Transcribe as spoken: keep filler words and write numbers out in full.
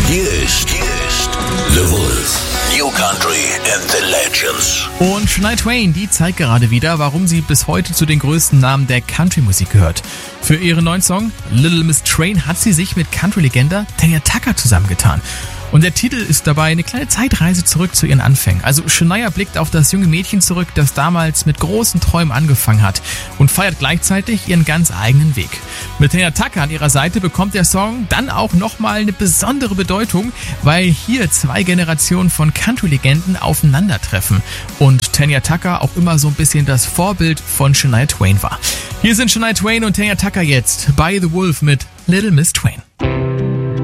Hier ist, hier ist The Wolf. New Country and the Legends. Und Shania Twain, die zeigt gerade wieder, warum sie bis heute zu den größten Namen der Country-Musik gehört. Für ihren neuen Song Little Miss Train hat sie sich mit Country-Legende Tanya Tucker zusammengetan. Und der Titel ist dabei eine kleine Zeitreise zurück zu ihren Anfängen. Also Shania blickt auf das junge Mädchen zurück, das damals mit großen Träumen angefangen hat und feiert gleichzeitig ihren ganz eigenen Weg. Mit Tanya Tucker an ihrer Seite bekommt der Song dann auch nochmal eine besondere Bedeutung, weil hier zwei Generationen von Country-Legenden aufeinandertreffen und Tanya Tucker auch immer so ein bisschen das Vorbild von Shania Twain war. Hier sind Shania Twain und Tanya Tucker jetzt bei The Wolf mit Little Miss Train.